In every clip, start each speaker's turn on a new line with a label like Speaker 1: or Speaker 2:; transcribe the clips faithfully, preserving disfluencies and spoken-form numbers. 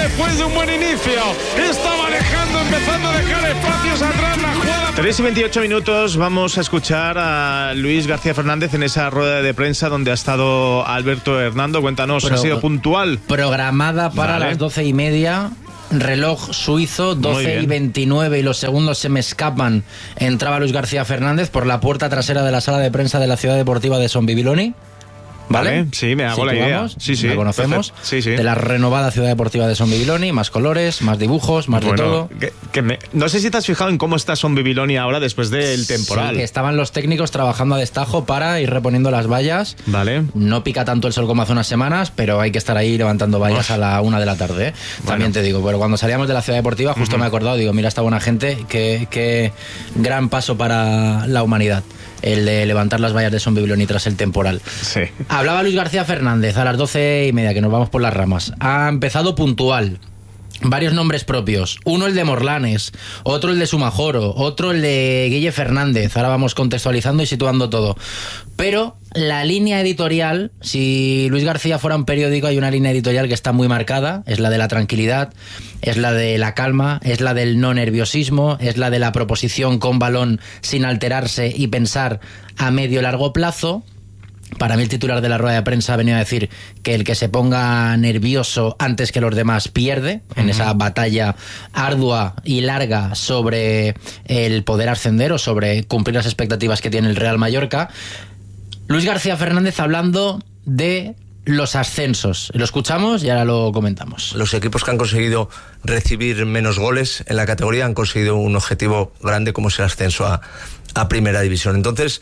Speaker 1: después de un buen inicio. Está manejando, empezando a dejar espacios atrás la jugada.
Speaker 2: tres y veintiocho minutos, vamos a escuchar a Luis García Fernández en esa rueda de prensa donde ha estado Alberto Hernando. Cuéntanos, Pro, ¿ha sido puntual?
Speaker 3: Programada para vale. las doce y media. Reloj suizo, doce y veintinueve, y los segundos se me escapan. Entraba Luis García Fernández por la puerta trasera de la sala de prensa de la Ciudad Deportiva de Son Bibiloni. ¿Vale?
Speaker 2: Vale, sí, me hago la idea. Sí, sí,
Speaker 3: la conocemos.
Speaker 2: Sí, sí.
Speaker 3: De la renovada Ciudad Deportiva de Son Bibiloni, más colores, más dibujos, más bueno, de todo.
Speaker 2: Que, que me, no sé si te has fijado en cómo está Son Bibiloni ahora después del temporal.
Speaker 3: Sí, que estaban los técnicos trabajando a destajo para ir reponiendo las vallas.
Speaker 2: Vale.
Speaker 3: No pica tanto el sol como hace unas semanas, pero hay que estar ahí levantando vallas Uf. a la una de la tarde. ¿eh? También bueno. te digo, pero cuando salíamos de la Ciudad Deportiva, justo uh-huh. me he acordado, digo, mira esta buena gente, qué, qué gran paso para la humanidad. El de levantar las vallas de Son Bibiloni tras el temporal.
Speaker 2: Sí.
Speaker 3: Hablaba Luis García Fernández a las doce y media, que nos vamos por las ramas. Ha empezado puntual. Varios nombres propios. Uno el de Morlanes, otro el de Sumajoro, otro el de Guille Fernández. Ahora vamos contextualizando y situando todo. Pero la línea editorial, si Luis García fuera un periódico, hay una línea editorial que está muy marcada. Es la de la tranquilidad, es la de la calma, es la del no nerviosismo, es la de la proposición con balón sin alterarse y pensar a medio largo plazo. Para mí el titular de la rueda de prensa venía a decir que el que se ponga nervioso antes que los demás pierde en uh-huh. esa batalla ardua y larga sobre el poder ascender o sobre cumplir las expectativas que tiene el Real Mallorca. Luis García Fernández hablando de los ascensos. Lo escuchamos y ahora lo comentamos.
Speaker 4: Los equipos que han conseguido recibir menos goles en la categoría han conseguido un objetivo grande como es el ascenso a, a Primera División. Entonces,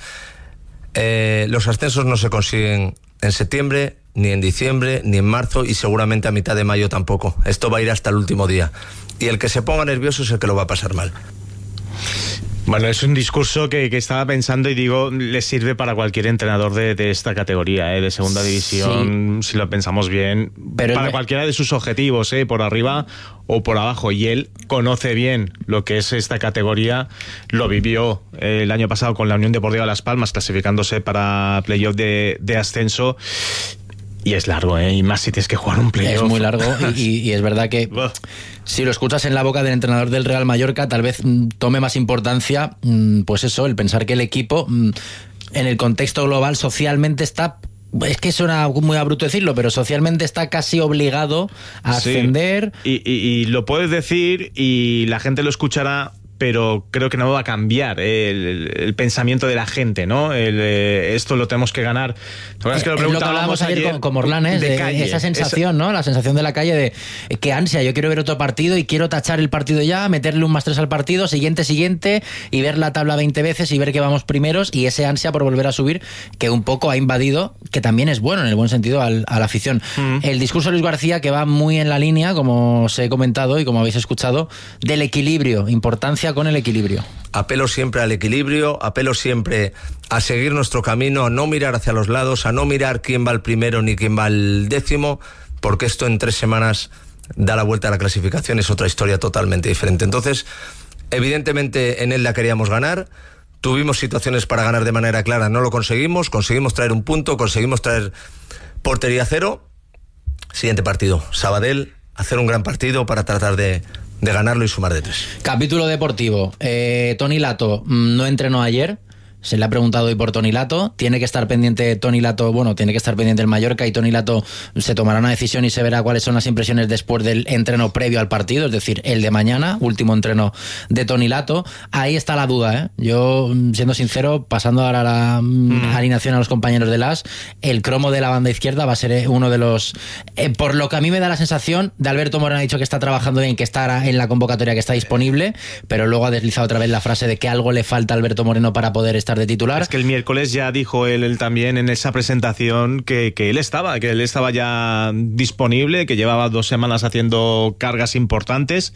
Speaker 4: Eh, los ascensos no se consiguen en septiembre, ni en diciembre, ni en marzo y seguramente a mitad de mayo tampoco. Esto va a ir hasta el último día. Y el que se ponga nervioso es el que lo va a pasar mal.
Speaker 2: Bueno, es un discurso que, que estaba pensando y digo, le sirve para cualquier entrenador de, de esta categoría, ¿eh? De segunda división, sí. si lo pensamos bien, pero para el... cualquiera de sus objetivos, ¿eh? Por arriba o por abajo. Y él conoce bien lo que es esta categoría, lo vivió eh, el año pasado con la Unión Deportiva Las Palmas, clasificándose para playoff de, de ascenso. Y es largo, ¿eh? Y más si tienes que jugar un playoff.
Speaker 3: Es muy largo y, y es verdad que si lo escuchas en la boca del entrenador del Real Mallorca, tal vez mm, tome más importancia, mm, pues eso, el pensar que el equipo, mm, en el contexto global, socialmente está... Es que suena muy abrupto decirlo, pero socialmente está casi obligado a sí. ascender.
Speaker 2: Y, y, y lo puedes decir y la gente lo escuchará, pero creo que no va a cambiar eh, el, el, el pensamiento de la gente, ¿no? El, eh, esto lo tenemos que ganar.
Speaker 3: La verdad es que lo preguntábamos ayer, ayer con, con Morlanes, de, de calle, esa sensación, esa... ¿no? La sensación de la calle de qué ansia, yo quiero ver otro partido y quiero tachar el partido ya, meterle un más tres al partido, siguiente, siguiente, y ver la tabla veinte veces y ver que vamos primeros, y ese ansia por volver a subir que un poco ha invadido, que también es bueno en el buen sentido al, a la afición. Mm. El discurso de Luis García, que va muy en la línea, como os he comentado y como habéis escuchado, del equilibrio, importancia con el equilibrio.
Speaker 4: Apelo siempre al equilibrio, apelo siempre a seguir nuestro camino, a no mirar hacia los lados, a no mirar quién va al primero ni quién va al décimo, porque esto en tres semanas da la vuelta a la clasificación, es otra historia totalmente diferente. Entonces, evidentemente en él la queríamos ganar, tuvimos situaciones para ganar de manera clara, no lo conseguimos, conseguimos traer un punto, conseguimos traer portería cero. Siguiente partido, Sabadell, hacer un gran partido para tratar de de ganarlo y sumar de tres.
Speaker 3: Capítulo deportivo. Eh, Toni Lato no entrenó ayer. Se le ha preguntado hoy por Toni Lato. Tiene que estar pendiente Toni Lato, bueno, tiene que estar pendiente el Mallorca y Toni Lato se tomará una decisión y se verá cuáles son las impresiones después del entreno previo al partido, es decir, el de mañana, último entreno de Toni Lato. Ahí está la duda, ¿eh? Yo, siendo sincero, pasando ahora la mm. alineación a los compañeros de las, el cromo de la banda izquierda va a ser uno de los... Eh, por lo que a mí me da la sensación, de Alberto Moreno ha dicho que está trabajando bien, que está en la convocatoria, que está disponible, pero luego ha deslizado otra vez la frase de que algo le falta a Alberto Moreno para poder estar de titular.
Speaker 2: Es que el miércoles ya dijo él, él también en esa presentación que, que él estaba, que él estaba ya disponible, que llevaba dos semanas haciendo cargas importantes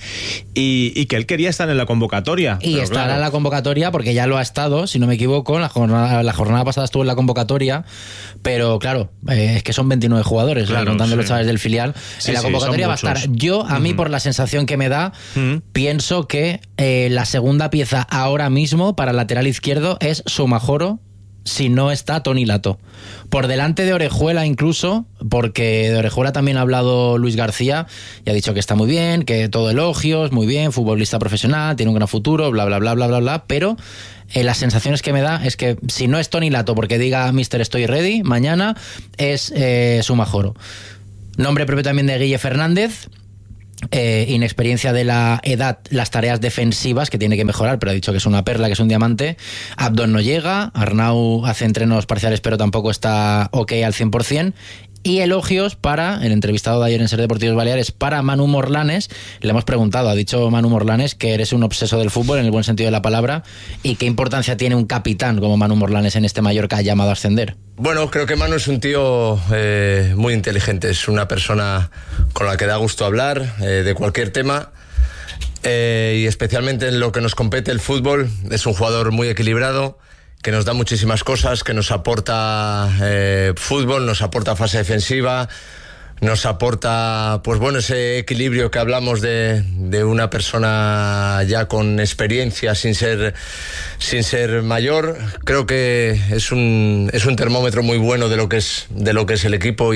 Speaker 2: y, y que él quería estar en la convocatoria.
Speaker 3: Y estará claro. en la convocatoria porque ya lo ha estado, si no me equivoco, la jornada, la jornada pasada estuvo en la convocatoria, pero claro, eh, es que son veintinueve jugadores, claro, contando sí. los chavales del filial. Sí, en la convocatoria sí, va a estar. Yo, a mí, uh-huh. por la sensación que me da, uh-huh. pienso que eh, la segunda pieza ahora mismo para el lateral izquierdo es Sumajoro si no está Toni Lato. Por delante de Orejuela incluso, porque de Orejuela también ha hablado Luis García y ha dicho que está muy bien, que todo elogios, muy bien, futbolista profesional, tiene un gran futuro, bla, bla, bla, bla, bla, bla, pero eh, las sensaciones que me da es que si no es Toni Lato porque diga mister estoy ready, mañana es eh, Sumajoro. Nombre propio también de Guille Fernández. Eh, inexperiencia de la edad, las tareas defensivas que tiene que mejorar, pero ha dicho que es una perla, que es un diamante. Abdón no llega, Arnau hace entrenos parciales pero tampoco está ok al cien por ciento. Y elogios para el entrevistado de ayer en Ser Deportivos Baleares, para Manu Morlanes. Le hemos preguntado, ha dicho Manu Morlanes que eres un obseso del fútbol en el buen sentido de la palabra, y qué importancia tiene un capitán como Manu Morlanes en este Mallorca llamado a ascender.
Speaker 4: Bueno, creo que Manu es un tío eh, muy inteligente, es una persona con la que da gusto hablar eh, de cualquier tema, eh, y especialmente en lo que nos compete el fútbol. Es un jugador muy equilibrado, que nos da muchísimas cosas, que nos aporta eh, fútbol, nos aporta fase defensiva, nos aporta, pues bueno, ese equilibrio que hablamos de, de una persona ya con experiencia sin ser, sin ser mayor. Creo que es un, es un termómetro muy bueno de lo que es, de lo que es el equipo.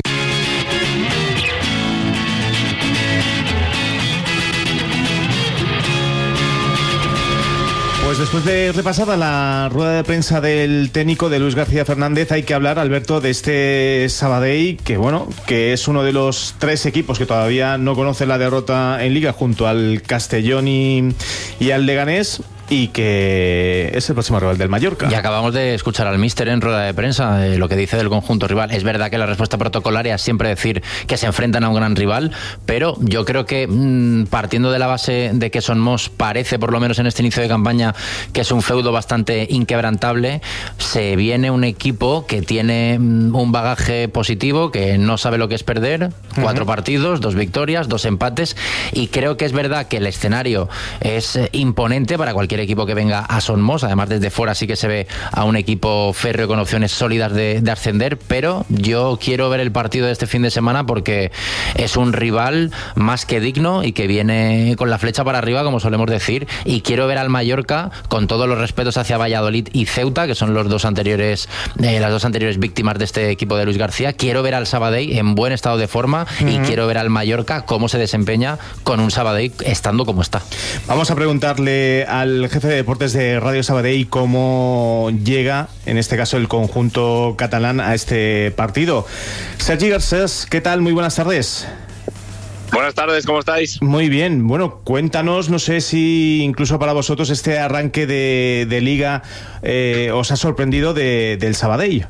Speaker 2: Pues después de repasada la rueda de prensa del técnico de Luis García Fernández, hay que hablar, Alberto, de este Sabadell, que bueno, que es uno de los tres equipos que todavía no conoce la derrota en Liga, junto al Castellón y, y al Leganés, y que es el próximo rival del Mallorca.
Speaker 3: Y acabamos de escuchar al míster en rueda de prensa, eh, lo que dice del conjunto rival. Es verdad que la respuesta protocolaria es siempre decir que se enfrentan a un gran rival, pero yo creo que mmm, partiendo de la base de que Son Mos parece, por lo menos en este inicio de campaña, que es un feudo bastante inquebrantable, se viene un equipo que tiene mmm, un bagaje positivo, que no sabe lo que es perder, cuatro uh-huh. partidos, dos victorias, dos empates, y creo que es verdad que el escenario es eh, imponente para cualquier equipo que venga a Son Mos. Además, desde fuera sí que se ve a un equipo férreo con opciones sólidas de, de ascender, pero yo quiero ver el partido de este fin de semana porque es un rival más que digno y que viene con la flecha para arriba, como solemos decir, y quiero ver al Mallorca, con todos los respetos hacia Valladolid y Ceuta, que son los dos anteriores eh, las dos anteriores víctimas de este equipo de Luis García. Quiero ver al Sabadell en buen estado de forma uh-huh. y quiero ver al Mallorca cómo se desempeña con un Sabadell estando como está.
Speaker 2: Vamos a preguntarle al jefe de deportes de Radio Sabadell cómo llega, en este caso, el conjunto catalán a este partido. Sergi Garcés, ¿qué tal? Muy buenas tardes.
Speaker 5: Buenas tardes, ¿cómo estáis?
Speaker 2: Muy bien. Bueno, cuéntanos, no sé si incluso para vosotros este arranque de, de Liga eh, os ha sorprendido de, del Sabadell.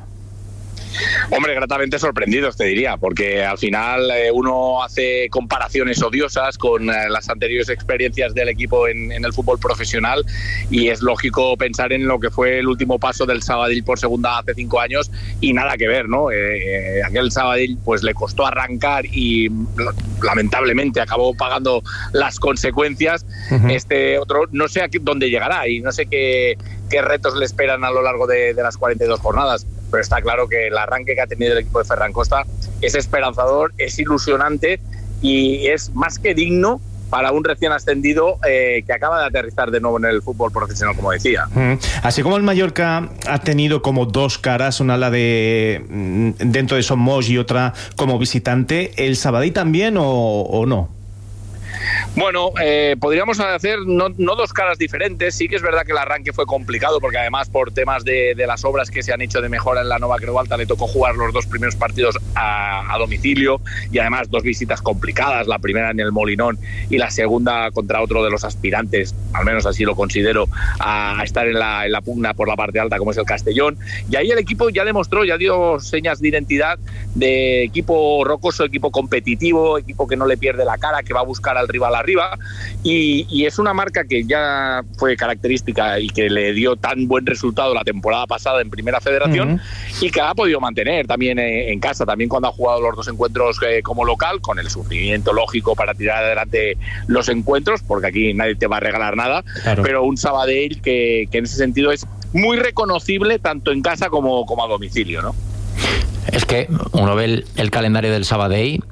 Speaker 5: Hombre, gratamente sorprendidos, te diría, porque al final eh, uno hace comparaciones odiosas con eh, las anteriores experiencias del equipo en, en el fútbol profesional, y es lógico pensar en lo que fue el último paso del Sabadell por segunda hace cinco años y nada que ver, ¿no? Eh, eh, aquel Sabadell pues le costó arrancar y lamentablemente acabó pagando las consecuencias. Uh-huh. Este otro no sé a qué, dónde llegará y no sé qué, qué retos le esperan a lo largo de, de las cuarenta y dos jornadas. Pero está claro que el arranque que ha tenido el equipo de Ferran Costa es esperanzador, es ilusionante y es más que digno para un recién ascendido eh, que acaba de aterrizar de nuevo en el fútbol profesional, como decía. Mm.
Speaker 2: Así como el Mallorca ha tenido como dos caras, una la de dentro de Son Mos y otra como visitante, ¿el Sabadell también o, o no?
Speaker 5: Bueno, eh, podríamos hacer no, no dos caras diferentes. Sí que es verdad que el arranque fue complicado porque además por temas de, de las obras que se han hecho de mejora en la Nova Creu Alta le tocó jugar los dos primeros partidos a, a domicilio y además dos visitas complicadas, la primera en el Molinón y la segunda contra otro de los aspirantes, al menos así lo considero, a, a estar en la, en la pugna por la parte alta como es el Castellón. Y ahí el equipo ya demostró, ya dio señas de identidad de equipo rocoso, equipo competitivo, equipo que no le pierde la cara, que va a buscar al rival arriba, y, y es una marca que ya fue característica y que le dio tan buen resultado la temporada pasada en Primera Federación uh-huh. y que ha podido mantener también en, en casa, también cuando ha jugado los dos encuentros eh, como local, con el sufrimiento lógico para tirar adelante los encuentros, porque aquí nadie te va a regalar nada, claro. Pero un Sabadell que, que en ese sentido es muy reconocible tanto en casa como, como a domicilio, ¿no?
Speaker 3: Es que uno ve el, el calendario del Sabadell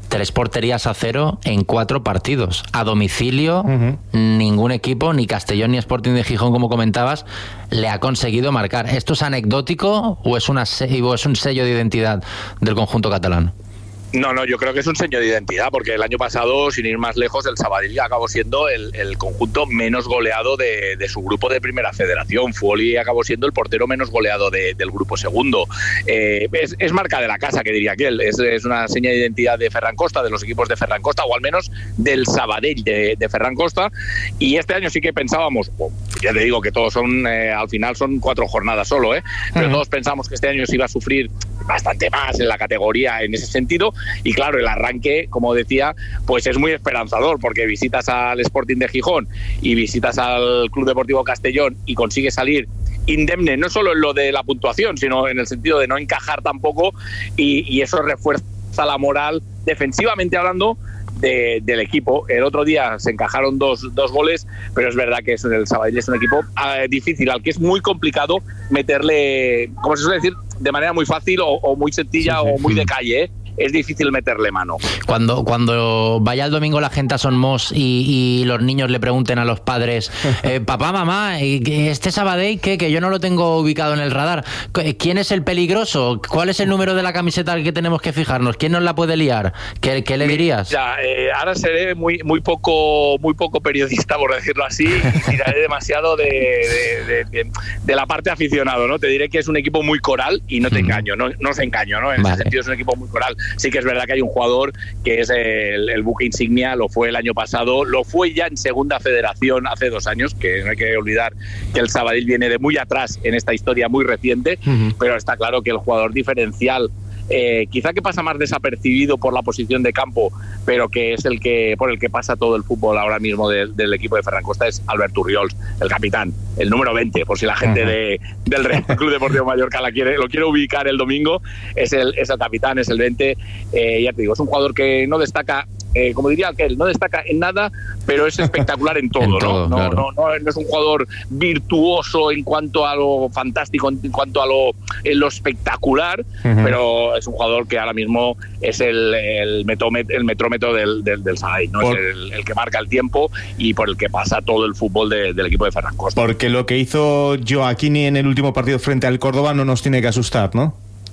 Speaker 3: tres porterías a cero en cuatro partidos. A domicilio, uh-huh. ningún equipo, ni Castellón ni Sporting de Gijón, como comentabas, le ha conseguido marcar. ¿Esto es anecdótico o es, una, o es un sello de identidad del conjunto catalán?
Speaker 5: No, no, yo creo que es un sello de identidad, porque el año pasado, sin ir más lejos, el Sabadell acabó siendo el, el conjunto menos goleado de, de su grupo de Primera Federación. Fuoli acabó siendo el portero menos goleado de, del grupo segundo. Eh, es, es marca de la casa, que diría aquel. Es, es una seña de identidad de Ferran Costa, de los equipos de Ferran Costa, o al menos del Sabadell de, de Ferran Costa. Y este año sí que pensábamos, oh, ya te digo que todos son, eh, al final son cuatro jornadas solo, ¿eh? Pero uh-huh. todos pensamos que este año se iba a sufrir bastante más en la categoría en ese sentido. Y claro, el arranque, como decía, pues es muy esperanzador, porque visitas al Sporting de Gijón y visitas al Club Deportivo Castellón y consigues salir indemne, no solo en lo de la puntuación, sino en el sentido de no encajar tampoco, y, y eso refuerza la moral, defensivamente hablando, De, del equipo. El otro día se encajaron dos, dos goles, pero es verdad que es, el Sabadell es un equipo uh, difícil, al que es muy complicado meterle, como se suele decir, de manera muy fácil o, o muy sencilla, sí, sí, o muy de calle, ¿eh? Es difícil meterle mano.
Speaker 3: Cuando, cuando vaya el domingo la gente a Son Mos y, y los niños le pregunten a los padres, eh, papá, mamá, este Sabadell, ¿qué? Que yo no lo tengo ubicado en el radar. ¿Quién es el peligroso? ¿Cuál es el número de la camiseta al que tenemos que fijarnos? ¿Quién nos la puede liar? ¿Qué, qué le dirías?
Speaker 5: Ya, eh, ahora seré muy, muy poco, muy poco periodista, por decirlo así, y tiraré demasiado de, de, de, de, de la parte aficionado, ¿no? Te diré que es un equipo muy coral y no te engaño, no, no os engaño, ¿no? En vale. ese sentido es un equipo muy coral. Sí que es verdad que hay un jugador que es el, el buque insignia, lo fue el año pasado, lo fue ya en Segunda Federación hace dos años, que no hay que olvidar que el Sabadell viene de muy atrás en esta historia muy reciente, uh-huh. pero está claro que el jugador diferencial, eh, quizá que pasa más desapercibido por la posición de campo, pero que es el que por el que pasa todo el fútbol ahora mismo de, del equipo de Ferran Costa, es Albert Urriols, el capitán, el número veinte, por si la gente uh-huh. de, del Real Club Deportivo Mallorca la quiere, lo quiere ubicar el domingo, es el, es el capitán, es el veinte, eh, ya te digo, es un jugador que no destaca, eh, como diría aquel, no destaca en nada, pero es espectacular en todo, en todo, ¿no? Claro. No, no, no, no es un jugador virtuoso en cuanto a lo fantástico, en cuanto a lo, en lo espectacular, uh-huh. pero es un jugador que ahora mismo es el, el, metrómetro, el metrómetro del, del, del Sabadell, ¿no? Por... Es el, el que marca el tiempo y por el que pasa todo el fútbol de, del equipo de Ferran Costa.
Speaker 2: Porque lo que hizo Joaquini en el último partido frente al Córdoba no nos tiene que asustar, ¿no?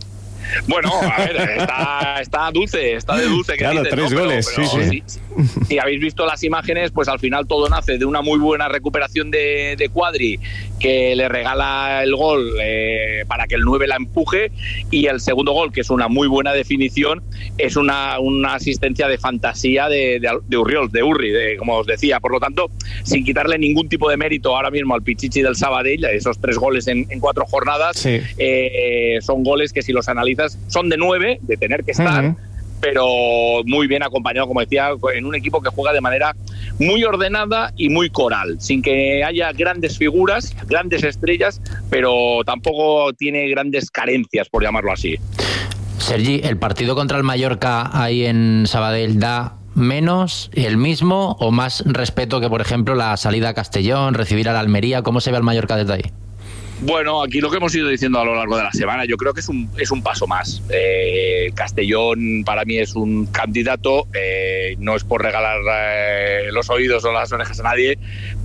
Speaker 5: Bueno, a ver, está, está dulce, está de dulce. Que
Speaker 2: claro,
Speaker 5: dices,
Speaker 2: tres
Speaker 5: ¿no?
Speaker 2: goles,
Speaker 5: pero, pero
Speaker 2: sí, sí.
Speaker 5: Si, si habéis visto las imágenes, pues al final todo nace de una muy buena recuperación de, de Cuadri, que le regala el gol eh, para que el nueve la empuje, y el segundo gol, que es una muy buena definición, es una, una asistencia de fantasía de, de, de Urriols, de Urri, de, como os decía. Por lo tanto, sin quitarle ningún tipo de mérito ahora mismo al Pichichi del Sabadell, esos tres goles en, en cuatro jornadas, sí. eh, son goles que si los analizas son de nueve, de tener que estar, uh-huh. pero muy bien acompañado, como decía, en un equipo que juega de manera muy ordenada y muy coral, sin que haya grandes figuras, grandes estrellas, pero tampoco tiene grandes carencias, por llamarlo así.
Speaker 3: Sergi, ¿el partido contra el Mallorca ahí en Sabadell da menos, el mismo o más respeto que, por ejemplo, la salida a Castellón, recibir a la Almería? ¿Cómo se ve al Mallorca desde ahí?
Speaker 5: Bueno, aquí lo que hemos ido diciendo a lo largo de la semana, yo creo que es un, es un paso más. Eh, Castellón para mí es un candidato, eh, no es por regalar eh, los oídos o las orejas a nadie,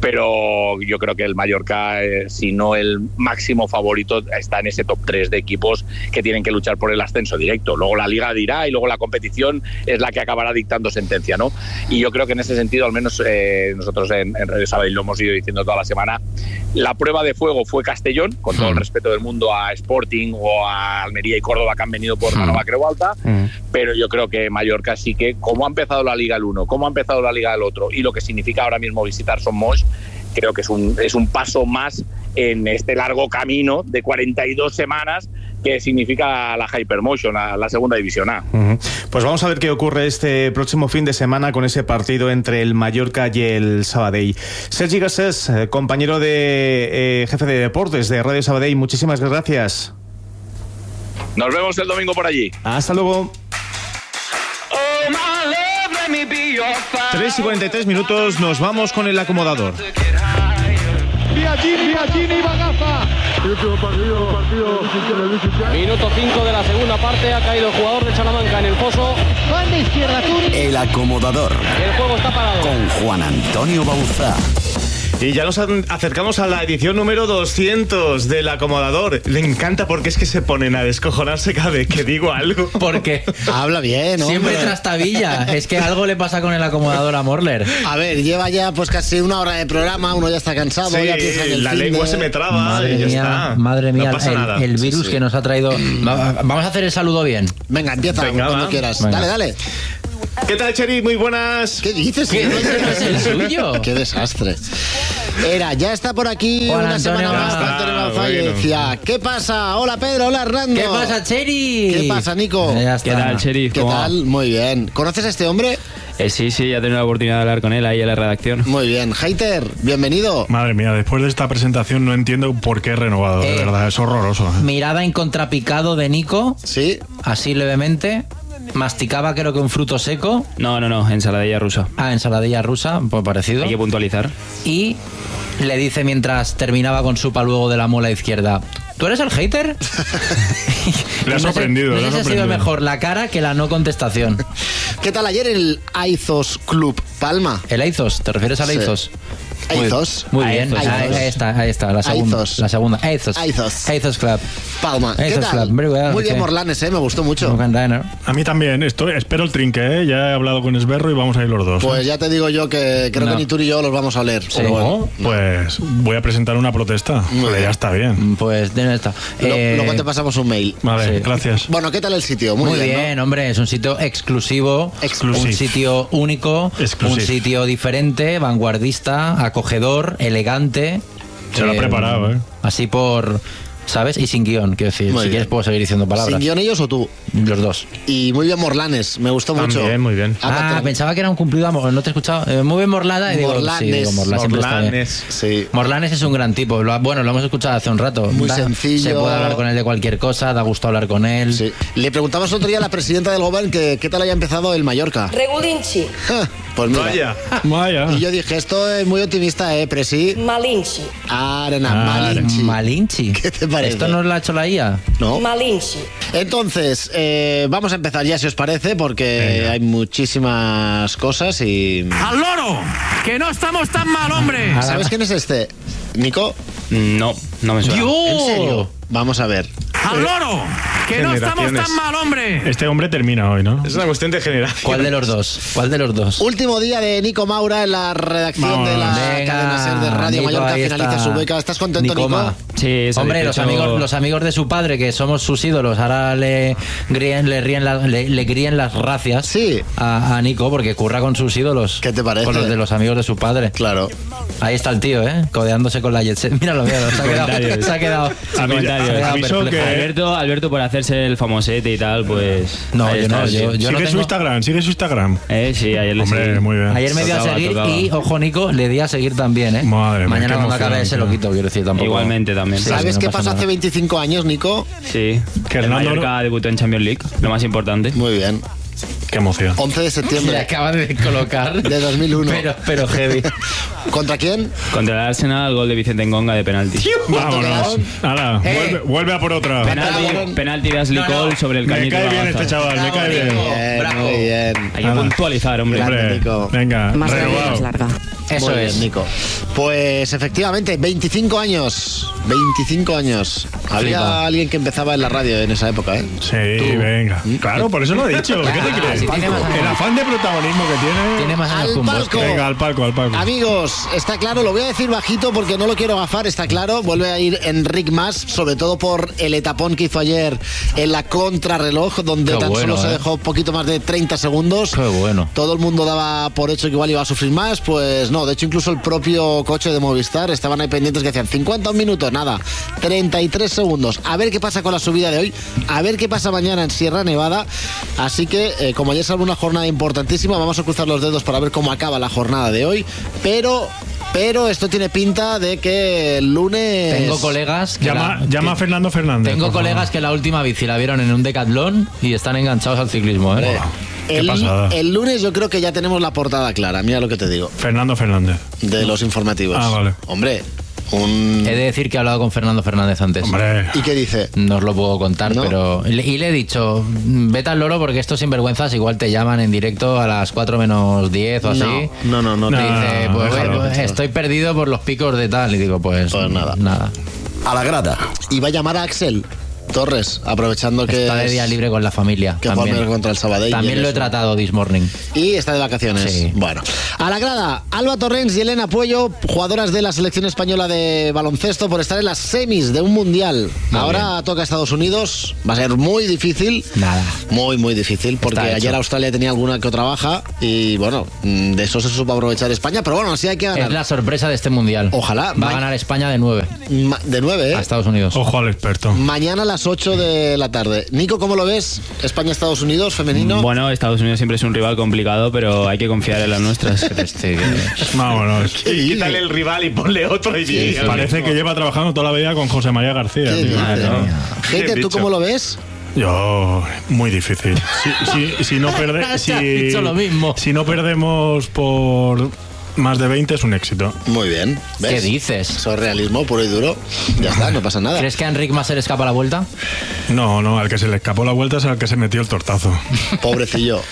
Speaker 5: pero yo creo que el Mallorca, eh, si no el máximo favorito, está en ese top tres de equipos que tienen que luchar por el ascenso directo. Luego la Liga dirá y luego la competición es la que acabará dictando sentencia, ¿no? Y yo creo que en ese sentido, al menos eh, nosotros en, en Radio Sabadell lo hemos ido diciendo toda la semana, la prueba de fuego fue Castellón, con todo el respeto del mundo a Sporting o a Almería y Córdoba, que han venido por la Nova Creu Alta, mm. pero yo creo que Mallorca sí que, como ha empezado la Liga el uno, como ha empezado la Liga el otro, y lo que significa ahora mismo visitar Son Mos, creo que es un, es un paso más en este largo camino de cuarenta y dos semanas que significa la Hypermotion, la, la segunda división A.
Speaker 2: Uh-huh. Pues vamos a ver qué ocurre este próximo fin de semana con ese partido entre el Mallorca y el Sabadell. Sergi Garcés, compañero de eh, jefe de deportes de Radio Sabadell, muchísimas gracias.
Speaker 5: Nos vemos el domingo por allí.
Speaker 2: Hasta luego. tres y cuarenta y tres minutos, nos vamos con el acomodador.
Speaker 1: Biagini, Biagini, Bagaza.
Speaker 6: Último partido, partido.
Speaker 7: Minuto cinco de la segunda parte, ha caído el jugador de Salamanca en el foso.
Speaker 8: Banda izquierda, Turi.
Speaker 9: El acomodador.
Speaker 7: El juego está parado.
Speaker 9: Con Juan Antonio Bauzá.
Speaker 2: Y ya nos acercamos a la edición número doscientos del Acomodador. Le encanta porque es que se ponen a descojonarse cada vez que digo algo.
Speaker 3: Porque
Speaker 10: habla bien, ¿no?
Speaker 3: Siempre trastabilla. Es que algo le pasa con el Acomodador a Morler.
Speaker 10: A ver, lleva ya pues casi una hora de programa, uno ya está cansado,
Speaker 2: sí,
Speaker 10: ya piensa en el
Speaker 2: la lengua de... se me traba
Speaker 3: madre
Speaker 2: y ya
Speaker 3: mía,
Speaker 2: está.
Speaker 3: Madre mía,
Speaker 2: no pasa
Speaker 3: el,
Speaker 2: nada.
Speaker 3: el virus sí, sí. que nos ha traído. Vamos a hacer el saludo bien.
Speaker 10: Venga, empieza Venga, cuando va. quieras. Venga. Dale, dale.
Speaker 2: ¿Qué tal, Cheri? Muy buenas.
Speaker 10: ¿Qué dices?
Speaker 3: ¿Qué es el suyo?
Speaker 10: Qué desastre. Era, ya está por aquí
Speaker 3: Juan
Speaker 10: una
Speaker 3: Antonio
Speaker 10: semana más. Antonio Bauzá y decía, ¿qué pasa? Hola Pedro, hola Hernando.
Speaker 3: ¿Qué pasa, Cheri?
Speaker 10: ¿Qué pasa, Nico?
Speaker 11: ¿Qué tal, Cheri?
Speaker 10: ¿Qué tal? Muy bien. ¿Conoces a este hombre?
Speaker 11: Eh, sí, sí, ya he tenido la oportunidad de hablar con él ahí en la redacción.
Speaker 10: Muy bien. Hater, bienvenido.
Speaker 1: Madre mía, después de esta presentación no entiendo por qué he renovado, eh, de verdad, es horroroso. ¿eh?
Speaker 3: Mirada en contrapicado de Nico.
Speaker 10: Sí.
Speaker 3: Así levemente. Masticaba creo que un fruto seco.
Speaker 11: No, no, no, ensaladilla rusa.
Speaker 3: Ah, ensaladilla rusa, pues parecido.
Speaker 11: Hay que puntualizar.
Speaker 3: Y le dice mientras terminaba con supa luego de la muela izquierda: ¿tú eres el hater?
Speaker 1: Le ha sorprendido.
Speaker 3: No sé si ha sido mejor la cara que la no contestación.
Speaker 10: ¿Qué tal ayer el Aizos Club Palma?
Speaker 3: ¿El Aizos? ¿Te refieres al Aizos?
Speaker 10: Sí. Aizos.
Speaker 3: Muy bien,
Speaker 10: Aizos.
Speaker 3: Ahí, ahí está, ahí está, la segunda.
Speaker 10: Aizos.
Speaker 3: La segunda. Aizos.
Speaker 10: Aizos.
Speaker 3: Aizos Club.
Speaker 10: Palma. ¿Qué
Speaker 3: Aizos
Speaker 10: tal?
Speaker 3: Club. Very well,
Speaker 10: Muy bien,
Speaker 3: okay.
Speaker 10: Morlanes, ¿eh? Me gustó mucho.
Speaker 1: A mí también. Estoy, espero el trinque, ¿eh? Ya he hablado con Esberro y vamos a ir los dos.
Speaker 10: Pues
Speaker 1: ¿eh?
Speaker 10: ya te digo yo que creo no. que ni tú ni yo los vamos a oler.
Speaker 3: Sí.
Speaker 10: Pero bueno,
Speaker 1: no. Pues voy a presentar una protesta. Pues ya está bien.
Speaker 3: Pues de esta.
Speaker 10: Lo,
Speaker 3: eh...
Speaker 10: Luego te pasamos un mail.
Speaker 1: Vale, sí. Gracias.
Speaker 10: Bueno, ¿qué tal el sitio? Muy,
Speaker 3: Muy bien,
Speaker 10: bien ¿no?
Speaker 3: hombre. Es un sitio exclusivo.
Speaker 1: Exclusive.
Speaker 3: Un sitio único.
Speaker 1: Exclusive.
Speaker 3: Un sitio diferente, vanguardista, acogedor, elegante.
Speaker 1: Se lo ha preparado, ¿eh?
Speaker 3: Así por... ¿Sabes? Y sin guión, quiero decir.
Speaker 10: Muy
Speaker 3: si
Speaker 10: bien.
Speaker 3: quieres puedo seguir diciendo palabras.
Speaker 10: ¿Sin guión ellos o tú?
Speaker 3: Los dos.
Speaker 10: Y muy bien Morlanes, me gustó
Speaker 2: También,
Speaker 10: mucho.
Speaker 2: muy bien.
Speaker 3: Ah, ah pensaba que era un cumplido amor. No te he escuchado. Eh, muy bien Morlada. Y digo,
Speaker 10: Morlanes.
Speaker 3: sí, digo, Morla,
Speaker 2: Morlanes.
Speaker 10: Sí.
Speaker 3: Morlanes es un gran tipo. Lo, bueno, lo hemos escuchado hace un rato.
Speaker 10: Muy
Speaker 3: da,
Speaker 10: sencillo.
Speaker 3: Se puede hablar con él de cualquier cosa, da gusto hablar con él.
Speaker 10: Sí. Le preguntamos otro día a la presidenta del Gobierno que qué tal haya empezado el Mallorca.
Speaker 8: Regulinchi.
Speaker 10: Pues mira.
Speaker 2: Vaya.
Speaker 1: Vaya.
Speaker 10: Y yo dije, esto es muy optimista, ¿eh, Presi?
Speaker 8: Malinchi.
Speaker 10: Arena,
Speaker 1: Ah,
Speaker 10: Malinchi.
Speaker 3: Malinchi.
Speaker 10: ¿Qué te parece?
Speaker 3: ¿Esto no lo ha hecho la I A?
Speaker 10: ¿No?
Speaker 8: Malinchi.
Speaker 10: Entonces, eh, vamos a empezar ya, si os parece, porque
Speaker 1: Venga.
Speaker 10: hay muchísimas cosas y...
Speaker 7: ¡Al loro! ¡Que no estamos tan mal, hombre!
Speaker 10: ¿Sabes quién es este? ¿Nico?
Speaker 11: No, no me suena.
Speaker 3: ¡Yo!
Speaker 10: ¿En serio? Vamos a ver.
Speaker 7: ¡Al loro! ¡Que no estamos
Speaker 2: Generaciones.
Speaker 7: tan mal, hombre!
Speaker 1: Este hombre termina hoy, ¿no?
Speaker 2: Es una cuestión de generación.
Speaker 3: ¿Cuál de los dos? ¿Cuál de los dos?
Speaker 10: Último día de Nico Maura en la redacción
Speaker 1: Vamos.
Speaker 10: de la
Speaker 3: Venga,
Speaker 10: cadena SER de Radio
Speaker 3: Nico,
Speaker 10: Mallorca.
Speaker 3: ahí
Speaker 10: Finaliza
Speaker 3: está.
Speaker 10: su beca. ¿Estás contento, Nico?
Speaker 3: Nicoma.
Speaker 11: Sí,
Speaker 3: Hombre, los
Speaker 11: satisfecho.
Speaker 3: amigos, los amigos de su padre, que somos sus ídolos, ahora le gríen, le, ríen la- le, le gríen las racias
Speaker 10: Sí.
Speaker 3: a, a Nico, porque curra con sus ídolos.
Speaker 10: ¿Qué te parece?
Speaker 3: Con los de los amigos de su padre.
Speaker 10: Claro.
Speaker 3: Ahí está el tío, ¿eh? Codeándose con la Jet Set. Míralo, míralo. Se ha quedado.
Speaker 11: Comentarios.
Speaker 3: Se ha quedado.
Speaker 11: Sin comentarios.
Speaker 3: se ha quedado
Speaker 1: Aviso
Speaker 3: perplejo.
Speaker 1: que-
Speaker 11: Alberto, Alberto, por hacerse el famosete y tal, pues...
Speaker 3: No,
Speaker 11: ahí
Speaker 3: yo
Speaker 11: está,
Speaker 3: no,
Speaker 11: sí.
Speaker 3: yo- yo
Speaker 1: sigue
Speaker 3: no
Speaker 1: su
Speaker 3: tengo-
Speaker 1: Instagram, sigue su Instagram.
Speaker 11: Eh, sí, ayer le
Speaker 1: Hombre,
Speaker 11: seguí.
Speaker 1: muy bien.
Speaker 3: Ayer me dio a
Speaker 11: Tocaba,
Speaker 3: seguir
Speaker 11: tocaba.
Speaker 3: y, ojo, Nico, le di a seguir también, ¿eh?
Speaker 1: Madre mía,
Speaker 3: Mañana
Speaker 1: qué
Speaker 3: cuando acabe
Speaker 1: emoción,
Speaker 3: ese
Speaker 1: tío.
Speaker 3: lo quito, quiero decir, tampoco.
Speaker 11: Igualmente también.
Speaker 3: Sí,
Speaker 10: ¿Sabes
Speaker 3: no
Speaker 10: qué
Speaker 3: pasa
Speaker 10: pasó
Speaker 3: nada.
Speaker 10: hace veinticinco años, Nico?
Speaker 11: Sí.
Speaker 1: Que
Speaker 11: el
Speaker 1: Hernando-
Speaker 11: Mallorca debutó en Champions League, lo más importante.
Speaker 10: Muy bien.
Speaker 1: Qué emoción.
Speaker 10: once de
Speaker 3: Le
Speaker 10: septiembre
Speaker 3: acaba de colocar.
Speaker 10: de dos mil uno.
Speaker 3: Pero, pero heavy.
Speaker 10: ¿Contra quién?
Speaker 11: Contra el Arsenal, gol de Vicente Ngonga de penalti.
Speaker 1: Vámonos. Hala,
Speaker 3: Eh.
Speaker 1: vuelve, vuelve a por otra.
Speaker 11: Penalti, penalti de Ashley
Speaker 3: No, no.
Speaker 11: Cole sobre el
Speaker 1: Me
Speaker 11: cañito
Speaker 1: cae
Speaker 11: de
Speaker 1: bien
Speaker 11: Bagaza.
Speaker 1: este chaval, me cae bien.
Speaker 10: Bien,
Speaker 3: Bravo.
Speaker 10: muy bien.
Speaker 11: Hay que
Speaker 1: Hala.
Speaker 11: puntualizar, hombre.
Speaker 10: Grande,
Speaker 1: Hombre,
Speaker 10: Nico.
Speaker 1: venga,
Speaker 8: Más larga,
Speaker 1: renovado.
Speaker 8: más larga.
Speaker 3: Eso
Speaker 10: Muy
Speaker 3: es.
Speaker 10: bien, Nico. Pues efectivamente, veinticinco años. veinticinco años. Había
Speaker 3: Flipa.
Speaker 10: alguien que empezaba en la radio en esa época, ¿eh?
Speaker 1: Sí, venga. Claro, por eso lo he dicho. ¿Qué te
Speaker 3: Ah,
Speaker 1: crees?
Speaker 3: si tiene más años.
Speaker 1: El afán de protagonismo que tiene.
Speaker 3: Tiene más años
Speaker 10: Al
Speaker 3: que un bosque.
Speaker 10: palco.
Speaker 1: Venga, al palco, al palco.
Speaker 10: Amigos, está claro, lo voy a decir bajito porque no lo quiero gafar, está claro. Vuelve a ir Enric Mas, sobre todo por el etapón que hizo ayer en la contrarreloj, donde
Speaker 3: Qué
Speaker 10: tan
Speaker 3: bueno,
Speaker 10: solo se
Speaker 3: eh.
Speaker 10: dejó poquito más de treinta segundos.
Speaker 3: Qué bueno.
Speaker 10: Todo el mundo daba por hecho que igual iba a sufrir más, pues no. De hecho, incluso el propio coche de Movistar estaban ahí pendientes que decían cincuenta minutos, nada, treinta y tres segundos. A ver qué pasa con la subida de hoy, a ver qué pasa mañana en Sierra Nevada. Así que, eh, como ya es una jornada importantísima, vamos a cruzar los dedos para ver cómo acaba la jornada de hoy. Pero, pero esto tiene pinta de que el lunes...
Speaker 3: Tengo colegas que
Speaker 1: Llama,
Speaker 3: la-
Speaker 1: llama a
Speaker 3: que-
Speaker 1: Fernando Fernández.
Speaker 3: Tengo
Speaker 1: por
Speaker 3: colegas
Speaker 1: favor.
Speaker 3: que la última bici la vieron en un decatlón y están enganchados al ciclismo, ¿eh?
Speaker 1: Qué
Speaker 10: El,
Speaker 1: pasada.
Speaker 10: el lunes yo creo que ya tenemos la portada clara, mira lo que te digo,
Speaker 1: Fernando Fernández.
Speaker 10: de los informativos.
Speaker 1: Ah, vale.
Speaker 10: Hombre, Un...
Speaker 3: He de decir que he hablado con Fernando Fernández antes.
Speaker 10: Hombre. ¿Y qué dice?
Speaker 3: No os lo puedo contar, ¿no? Pero... Y le he dicho, vete al loro porque estos sinvergüenzas igual te llaman en directo a las cuatro menos diez o así.
Speaker 10: No, no, no. no
Speaker 3: dice,
Speaker 10: no,
Speaker 3: pues,
Speaker 10: no,
Speaker 3: bueno,
Speaker 10: no, no,
Speaker 3: estoy perdido por los picos de tal. Y digo, pues,
Speaker 10: pues nada.
Speaker 3: nada.
Speaker 10: A la grada. Y va a llamar a Axel Torres, aprovechando que
Speaker 3: está de día libre con la familia.
Speaker 10: Que juega contra el Sabadell.
Speaker 3: También lo he tratado this morning.
Speaker 10: Y está de vacaciones.
Speaker 3: Sí.
Speaker 10: Bueno, a la grada, Alba Torrens y Elena Puello, jugadoras de la selección española de baloncesto, por estar en las semis de un mundial. Muy Ahora bien. Toca Estados Unidos. Va a ser muy difícil.
Speaker 3: Nada.
Speaker 10: Muy, muy difícil, porque ayer Australia tenía alguna que otra baja y bueno, de eso se supo aprovechar España, pero bueno, así hay que ganar.
Speaker 3: Es la sorpresa de este mundial.
Speaker 10: Ojalá.
Speaker 3: Va a ganar España de nueve.
Speaker 10: Ma- de nueve, ¿eh?
Speaker 3: A Estados Unidos.
Speaker 2: Ojo al experto.
Speaker 10: Mañana a las ocho de la tarde. Nico, ¿cómo lo ves? España-Estados Unidos, femenino.
Speaker 11: Bueno, Estados Unidos siempre es un rival complicado, pero hay que confiar en las nuestras.
Speaker 2: Vámonos.
Speaker 5: Quítale el rival y ponle otro. Y
Speaker 2: sí, sí. Parece que lleva trabajando toda la vida con José María García.
Speaker 10: Gente, ¿tú cómo lo ves?
Speaker 2: Yo, muy difícil. Si, si, si, no, perde, si,
Speaker 3: dicho lo mismo.
Speaker 2: si no perdemos por más de veinte es un éxito.
Speaker 10: Muy bien. ¿Ves?
Speaker 3: ¿Qué dices?
Speaker 10: Eso es realismo puro y duro. Ya está, no pasa nada.
Speaker 3: ¿Crees que a Enric Mas se le escapa la vuelta?
Speaker 2: No, no, al que se le escapó la vuelta es al que se metió el tortazo.
Speaker 10: Pobrecillo.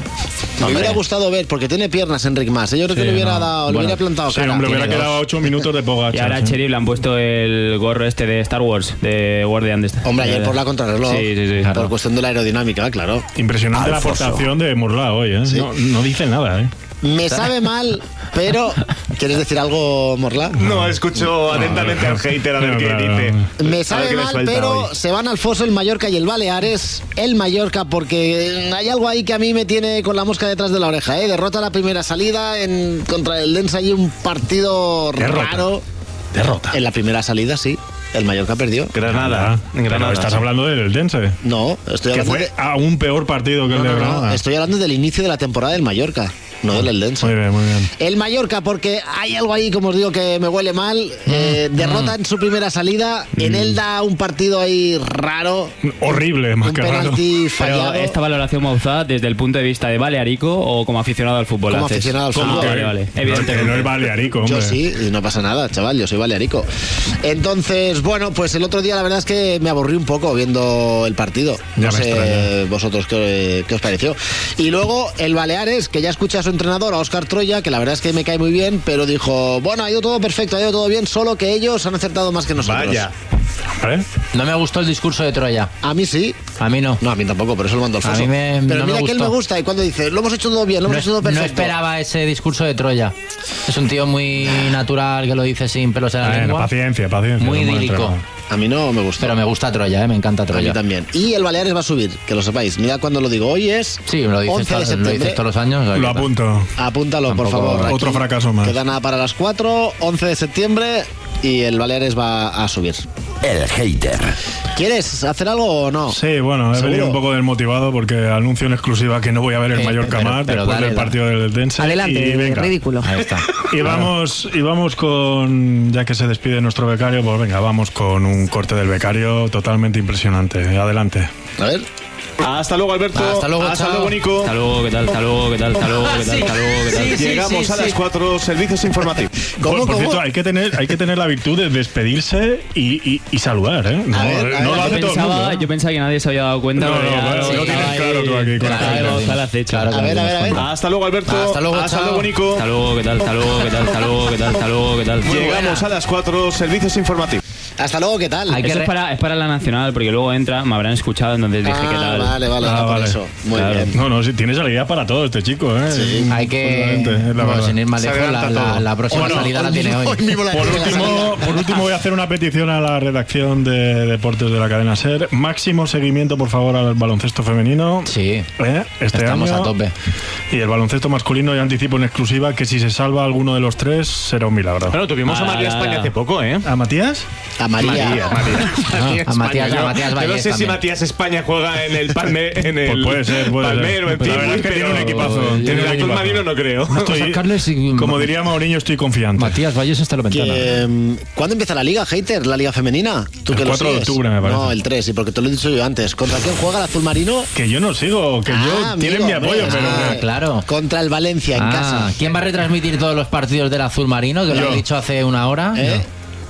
Speaker 10: Me hubiera gustado ver, porque tiene piernas Enric Mas. Yo creo que
Speaker 2: sí,
Speaker 10: le hubiera
Speaker 2: no.
Speaker 10: dado,
Speaker 2: bueno,
Speaker 10: le hubiera plantado
Speaker 2: sí,
Speaker 10: cara.
Speaker 2: hombre, hubiera
Speaker 10: Tiene
Speaker 2: quedado
Speaker 10: dos.
Speaker 2: ocho minutos de Pogacar.
Speaker 11: Y ahora a
Speaker 2: ¿sí?
Speaker 11: Cherry le han puesto el gorro este de Star Wars, de Guardian de esta.
Speaker 10: Hombre, ayer por la contrarreloj.
Speaker 11: Sí, sí, sí.
Speaker 10: Por
Speaker 11: Claro.
Speaker 10: cuestión de la aerodinámica, claro.
Speaker 2: Impresionante
Speaker 10: Alfonso.
Speaker 2: la aportación de Murla hoy, ¿eh?
Speaker 10: Sí.
Speaker 2: No, no dice nada, ¿eh?
Speaker 10: Me sabe mal, pero... ¿Quieres decir algo, Morla?
Speaker 5: No, escucho atentamente al hater a ver
Speaker 2: No,
Speaker 5: qué
Speaker 2: claro.
Speaker 5: dice.
Speaker 10: Me
Speaker 5: A
Speaker 10: sabe
Speaker 5: ver qué me
Speaker 10: mal,
Speaker 5: suelta
Speaker 10: pero
Speaker 5: hoy.
Speaker 10: se van al foso el Mallorca y el Baleares. El Mallorca, porque hay algo ahí que a mí me tiene con la mosca detrás de la oreja, ¿eh? Derrota la primera salida en, contra el Densa, allí un partido
Speaker 2: Derrota.
Speaker 10: raro.
Speaker 2: Derrota.
Speaker 10: En la primera salida, sí. El Mallorca perdió.
Speaker 2: Granada.
Speaker 5: En Granada,
Speaker 2: Pero estás
Speaker 5: sí.
Speaker 2: hablando del Dense.
Speaker 10: No, estoy
Speaker 2: Que
Speaker 10: hablando
Speaker 2: fue
Speaker 10: de...
Speaker 2: a un peor partido que
Speaker 10: No,
Speaker 2: el de
Speaker 10: no, no,
Speaker 2: Granada.
Speaker 10: estoy hablando del inicio de la temporada del Mallorca, no del Eldense.
Speaker 2: Muy bien, muy bien.
Speaker 10: El Mallorca, porque hay algo ahí, como os digo, que me huele mal. Eh, derrota en su primera salida. En él da un partido ahí raro.
Speaker 2: Horrible, más
Speaker 10: Un
Speaker 2: que raro.
Speaker 10: penalti
Speaker 11: Pero
Speaker 10: fallado.
Speaker 11: esta valoración, Mauza, desde el punto de vista de balearico o como aficionado al fútbol.
Speaker 10: Como
Speaker 11: haces?
Speaker 10: aficionado al
Speaker 11: Ah,
Speaker 10: fútbol.
Speaker 11: vale, vale.
Speaker 2: No, que
Speaker 11: Evidentemente.
Speaker 2: no es balearico, hombre.
Speaker 10: Yo sí, y no pasa nada, chaval, yo soy balearico. Entonces, bueno, pues el otro día la verdad es que me aburrí un poco viendo el partido.
Speaker 2: Ya
Speaker 10: No
Speaker 2: me
Speaker 10: sé
Speaker 2: extraña.
Speaker 10: vosotros qué, qué os pareció. Y luego el Baleares, que ya escucha a su entrenador, a Óscar Troya, que la verdad es que me cae muy bien, pero dijo, bueno, ha ido todo perfecto, ha ido todo bien, solo que ellos han acertado más que nosotros.
Speaker 5: Vaya.
Speaker 2: ¿Eh?
Speaker 3: No me gustó el discurso de Troya.
Speaker 10: A mí sí.
Speaker 3: A mí no.
Speaker 10: No, a mí tampoco, por eso lo mando al
Speaker 3: A
Speaker 10: foso.
Speaker 3: mí me-
Speaker 10: Pero
Speaker 3: no
Speaker 10: mira
Speaker 3: me
Speaker 10: que él
Speaker 3: gustó.
Speaker 10: me gusta y cuando dice, lo hemos hecho todo bien, lo hemos
Speaker 3: No,
Speaker 10: hecho todo
Speaker 3: no
Speaker 10: perfecto.
Speaker 3: esperaba ese discurso de Troya. Es un tío muy natural que lo dice sin pelos en la
Speaker 2: Bueno,
Speaker 3: lengua.
Speaker 2: paciencia, paciencia.
Speaker 3: Muy
Speaker 2: no me
Speaker 3: idílico.
Speaker 2: entrego.
Speaker 10: A mí no me gusta.
Speaker 3: Pero me gusta Troya, ¿eh? Me encanta
Speaker 10: A mí
Speaker 3: Troya.
Speaker 10: también. Y el Baleares va a subir, que lo sepáis. Mira cuando lo digo. Hoy es
Speaker 3: Sí, me lo dices,
Speaker 10: once de
Speaker 3: to- lo
Speaker 10: septiembre.
Speaker 3: dices todos los años. o sea,
Speaker 2: Lo
Speaker 3: que-
Speaker 2: apunto.
Speaker 10: Apúntalo, por
Speaker 3: Tampoco-
Speaker 10: favor.
Speaker 2: Otro
Speaker 10: Aquí
Speaker 2: fracaso más.
Speaker 10: Queda nada para las cuatro, once de septiembre y el Baleares va a subir.
Speaker 9: El hater.
Speaker 10: ¿Quieres hacer algo o no?
Speaker 2: Sí, bueno, he
Speaker 10: ¿Seguro?
Speaker 2: venido un poco desmotivado porque anuncio en exclusiva que no voy a ver el
Speaker 3: Eh,
Speaker 2: Mallorca
Speaker 3: pero-
Speaker 2: más
Speaker 3: pero
Speaker 2: después
Speaker 3: dale,
Speaker 2: del
Speaker 3: dale.
Speaker 2: partido del Dense.
Speaker 12: Adelante,
Speaker 2: y venga.
Speaker 12: ridículo.
Speaker 3: Ahí está.
Speaker 2: Y vamos, y vamos con, ya que se despide nuestro becario, pues venga, vamos con un corte del becario totalmente impresionante. Adelante.
Speaker 10: A ver.
Speaker 5: Hasta luego, Alberto.
Speaker 3: Hasta luego,
Speaker 5: Hasta
Speaker 3: chao.
Speaker 5: luego, Nico.
Speaker 11: Hasta luego, ¿qué tal? Hasta luego, ¿qué tal? Hasta luego, ¿qué tal? Hasta luego, ¿qué tal?
Speaker 5: Llegamos a las cuatro, servicios informativos.
Speaker 10: ¿Cómo,
Speaker 2: por, por
Speaker 10: cómo?
Speaker 2: cierto, hay que tener, hay que tener la virtud de despedirse y, y, y saludar, ¿eh? No,
Speaker 10: A ver, a
Speaker 2: no
Speaker 10: ver,
Speaker 2: lo
Speaker 10: a
Speaker 2: hace
Speaker 10: ver,
Speaker 2: todo el
Speaker 11: Pensaba,
Speaker 2: mundo, ¿eh?
Speaker 11: yo pensaba que nadie se había dado cuenta.
Speaker 2: No,
Speaker 11: pero
Speaker 2: no,
Speaker 11: ya
Speaker 2: claro,
Speaker 11: se
Speaker 2: lo tienes
Speaker 11: estaba
Speaker 2: claro
Speaker 11: ahí
Speaker 2: tú aquí, con
Speaker 11: con
Speaker 2: la
Speaker 11: la
Speaker 2: cara.
Speaker 11: voz al acecho.
Speaker 3: Claro que
Speaker 10: A ver,
Speaker 3: lo
Speaker 10: a ver, a ver.
Speaker 3: dimos
Speaker 5: Hasta luego, Alberto.
Speaker 3: Hasta luego,
Speaker 5: Hasta
Speaker 3: chao.
Speaker 5: luego, Nico.
Speaker 11: Hasta luego, ¿qué tal? Hasta luego, ¿qué tal? Hasta luego, ¿qué tal? Hasta luego, ¿qué tal?
Speaker 5: Llegamos a las cuatro, servicios informativos.
Speaker 10: Hasta luego, ¿qué tal?
Speaker 3: Hay que
Speaker 11: Eso
Speaker 3: re-
Speaker 11: es para, es para la nacional, porque luego entra, me habrán escuchado, entonces dije,
Speaker 10: Ah,
Speaker 11: ¿qué tal?
Speaker 10: vale, vale,
Speaker 2: Ah,
Speaker 10: era por
Speaker 2: vale.
Speaker 10: eso. Muy
Speaker 11: Claro.
Speaker 10: bien.
Speaker 2: No, no, sí, tienes salida para todo este chico, ¿eh?
Speaker 10: Sí.
Speaker 3: Hay que.
Speaker 2: Totalmente, es la
Speaker 3: Bueno,
Speaker 2: verdad.
Speaker 3: sin ir más
Speaker 5: Se
Speaker 3: lejos, la,
Speaker 5: adelanta
Speaker 3: la-
Speaker 5: todo.
Speaker 3: la próxima
Speaker 2: Bueno,
Speaker 3: salida la tiene hoy.
Speaker 10: mismo la
Speaker 2: Por
Speaker 10: tiene la
Speaker 2: último,
Speaker 10: salida.
Speaker 2: por último voy a hacer una petición a la redacción de Deportes de la cadena SER. Máximo seguimiento, por favor, al baloncesto femenino.
Speaker 3: Sí.
Speaker 2: ¿Eh? Este
Speaker 3: Estamos
Speaker 2: año.
Speaker 3: a tope.
Speaker 2: Y el baloncesto masculino, ya anticipo en exclusiva que si se salva alguno de los tres, será un milagro.
Speaker 5: Bueno, tuvimos a
Speaker 11: Ah,
Speaker 5: María
Speaker 11: la,
Speaker 5: España
Speaker 11: la.
Speaker 5: hace poco, ¿eh?
Speaker 2: ¿A Matías?
Speaker 10: A María.
Speaker 5: María, María.
Speaker 3: a Matías- a
Speaker 5: Yo-
Speaker 3: Matías
Speaker 5: Yo no
Speaker 3: Vallés
Speaker 5: sé si
Speaker 3: también.
Speaker 5: Matías España juega en el Palme, en el
Speaker 2: Pues puede ser, puede ser.
Speaker 5: Palmero, en
Speaker 2: La verdad
Speaker 5: Piwi,
Speaker 2: es que tiene
Speaker 5: pero
Speaker 2: un equipazo.
Speaker 5: En
Speaker 2: Tiene
Speaker 5: el
Speaker 2: un
Speaker 5: Azul
Speaker 2: equipazo.
Speaker 5: Marino no creo.
Speaker 2: Estoy-
Speaker 3: sacarles y-
Speaker 2: como diría Mauriño, estoy confiante.
Speaker 3: Matías Valles está en la ventana.
Speaker 10: Que, mm, ¿Cuándo empieza la liga, hater? ¿La liga femenina? ¿Tú
Speaker 2: El
Speaker 10: que lo
Speaker 2: cuatro de
Speaker 10: sigues?
Speaker 2: octubre, me parece.
Speaker 10: No, el tres, y porque te lo he dicho yo antes. ¿Contra quién juega el Azul Marino?
Speaker 2: Que yo no sigo, que
Speaker 10: Ah,
Speaker 2: yo
Speaker 10: amigo,
Speaker 2: tienen mi apoyo,
Speaker 10: hombre.
Speaker 2: pero
Speaker 10: Ah,
Speaker 2: que-
Speaker 3: claro.
Speaker 10: Contra el Valencia en
Speaker 3: Ah,
Speaker 10: casa.
Speaker 3: ¿quién va a retransmitir todos los partidos del Azul Marino? Que lo
Speaker 2: Yo.
Speaker 3: han dicho hace una hora.
Speaker 10: ¿Eh?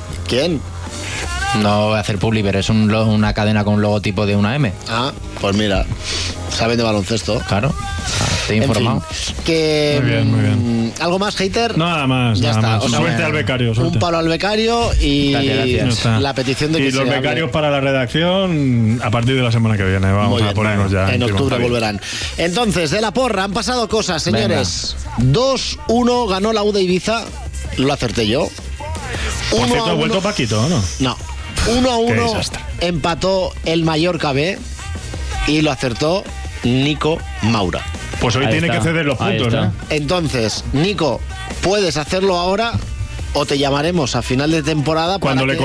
Speaker 10: ¿Quién?
Speaker 3: No voy a hacer publi, pero es un, una cadena con un logotipo de una M.
Speaker 10: Ah, pues mira, saben de baloncesto.
Speaker 3: Claro, te he informado.
Speaker 10: En fin, que,
Speaker 1: muy bien, muy bien.
Speaker 10: ¿Algo más, hater?
Speaker 1: Nada más,
Speaker 10: ya
Speaker 1: nada
Speaker 10: está.
Speaker 1: más.
Speaker 10: O sea,
Speaker 1: Suerte al becario. Suerte.
Speaker 10: Un palo al becario y
Speaker 3: gracias, gracias.
Speaker 10: la petición de que
Speaker 1: y
Speaker 10: se
Speaker 1: los
Speaker 10: hable.
Speaker 1: becarios para la redacción a partir de la semana que viene. Vamos
Speaker 10: Muy
Speaker 1: a
Speaker 10: bien,
Speaker 1: ponernos ya.
Speaker 10: en
Speaker 1: encima,
Speaker 10: octubre
Speaker 1: Javi.
Speaker 10: volverán. Entonces, de la porra, han pasado cosas, señores. dos uno ganó la U de Ibiza. Lo acerté yo.
Speaker 1: Por
Speaker 10: Uno
Speaker 1: cierto,
Speaker 10: a
Speaker 1: ¿ha vuelto
Speaker 10: uno-
Speaker 1: Paquito o no?
Speaker 10: No. uno a
Speaker 1: Qué
Speaker 10: uno
Speaker 1: desastre.
Speaker 10: empató el Mallorca B y lo acertó Nico Maura.
Speaker 1: Pues hoy
Speaker 11: Ahí
Speaker 1: tiene
Speaker 11: está,
Speaker 1: que ceder los
Speaker 11: ahí
Speaker 1: puntos,
Speaker 11: está.
Speaker 1: ¿eh?
Speaker 10: Entonces, Nico, puedes hacerlo ahora o te llamaremos a final de temporada
Speaker 1: Cuando
Speaker 10: para
Speaker 1: le
Speaker 10: que